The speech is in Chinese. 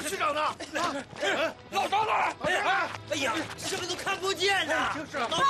区长呢？ 老张呢？ 哎呀，什么都看不见呐！ 就是。 老